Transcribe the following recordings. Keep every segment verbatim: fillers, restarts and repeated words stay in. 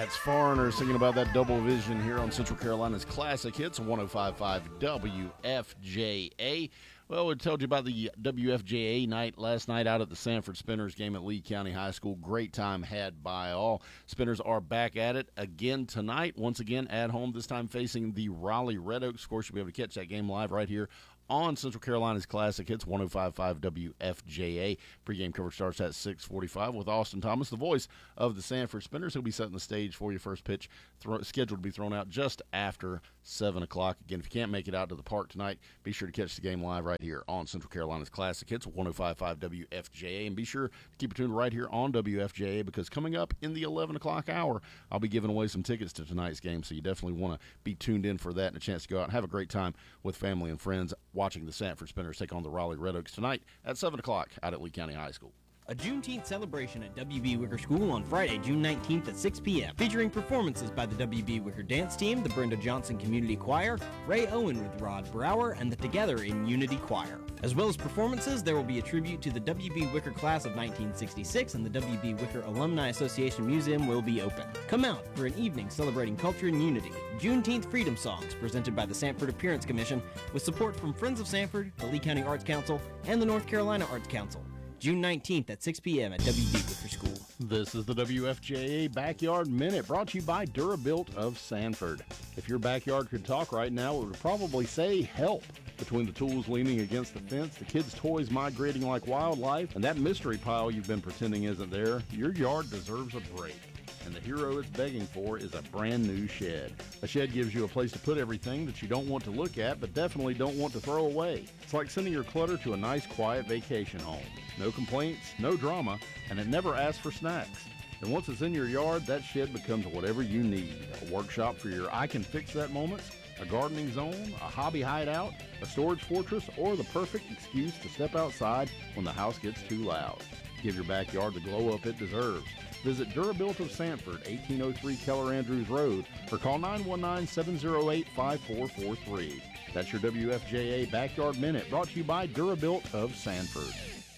That's Foreigner singing about that double vision here on Central Carolina's Classic Hits, one oh five point five W F J A. Well, we told you about the W F J A night last night out at the Sanford Spinners game at Lee County High School. Great time had by all. Spinners are back at it again tonight, once again at home, this time facing the Raleigh Red Oaks. Of course, you'll be able to catch that game live right here on Central Carolina's Classic Hits, one oh five point five W F J A. Pre-game coverage starts at six forty-five with Austin Thomas, the voice of the Sanford Spinners. He'll be setting the stage for your first pitch, throw, scheduled to be thrown out just after seven o'clock. Again, if you can't make it out to the park tonight, be sure to catch the game live right here on Central Carolina's Classic Hits, one oh five point five W F J A. And be sure to keep it tuned right here on W F J A, because coming up in the eleven o'clock hour, I'll be giving away some tickets to tonight's game, so you definitely want to be tuned in for that and a chance to go out and have a great time with family and friends watching the Sanford Spinners take on the Raleigh Red Oaks tonight at seven o'clock out at Lee County High School. A Juneteenth celebration at W B Wicker School on Friday, June nineteenth at six p.m. featuring performances by the W B Wicker Dance Team, the Brenda Johnson Community Choir, Ray Owen with Rod Brower, and the Together in Unity Choir. As well as performances, there will be a tribute to the W B Wicker class of nineteen sixty-six, and the W B Wicker Alumni Association Museum will be open. Come out for an evening celebrating culture and unity. Juneteenth Freedom Songs, presented by the Sanford Appearance Commission, with support from Friends of Sanford, the Lee County Arts Council, and the North Carolina Arts Council. June nineteenth at six p.m. at W B Wicker School. This is the W F J A Backyard Minute, brought to you by Durabuilt of Sanford. If your backyard could talk right now, it would probably say help. Between the tools leaning against the fence, the kids' toys migrating like wildlife, and that mystery pile you've been pretending isn't there, your yard deserves a break. And the hero it's begging for is a brand new shed. A shed gives you a place to put everything that you don't want to look at, but definitely don't want to throw away. It's like sending your clutter to a nice, quiet vacation home. No complaints, no drama, and it never asks for snacks. And once it's in your yard, that shed becomes whatever you need. A workshop for your I can fix that moments, a gardening zone, a hobby hideout, a storage fortress, or the perfect excuse to step outside when the house gets too loud. Give your backyard the glow up it deserves. Visit Durabuilt of Sanford, eighteen oh three Keller Andrews Road, or call nine one nine, seven oh eight, five four four three. That's your W F J A Backyard Minute, brought to you by Durabuilt of Sanford.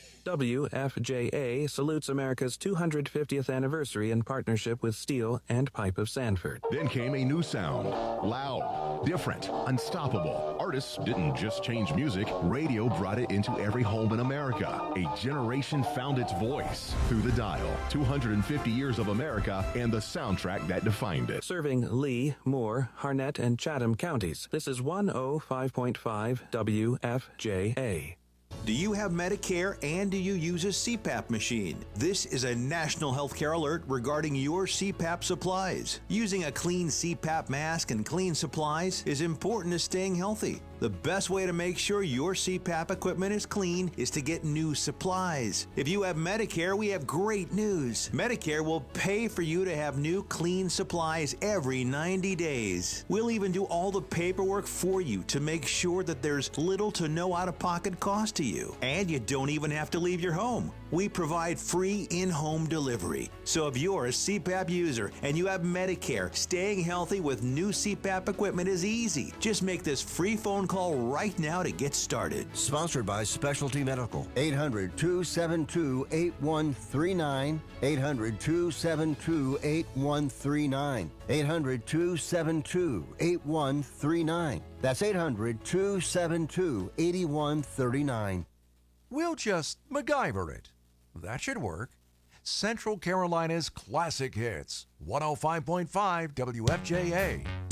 W F J A salutes America's two hundred fiftieth anniversary in partnership with Steel and Pipe of Sanford. Then came a new sound. Loud, different, unstoppable. Artists didn't just change music. Radio brought it into every home in America. A generation found its voice through the dial. two hundred fifty years of America and the soundtrack that defined it. Serving Lee, Moore, Harnett, and Chatham counties. This is one oh five point five W F J A. Do you have Medicare and do you use a C PAP machine? This is a national healthcare alert regarding your C PAP supplies. Using a clean C PAP mask and clean supplies is important to staying healthy. The best way to make sure your C PAP equipment is clean is to get new supplies. If you have Medicare, we have great news. Medicare will pay for you to have new clean supplies every ninety days. We'll even do all the paperwork for you to make sure that there's little to no out-of-pocket cost to you. And you don't even have to leave your home. We provide free in-home delivery. So if you're a C PAP user and you have Medicare, staying healthy with new C PAP equipment is easy. Just make this free phone call right now to get started. Sponsored by Specialty Medical. eight hundred, two seven two, eight one three nine. eight hundred, two seven two, eight one three nine. eight hundred, two seven two, eight one three nine. That's eight hundred, two seven two, eight one three nine. We'll just MacGyver it. That should work. Central Carolina's Classic Hits, one oh five point five W F J A.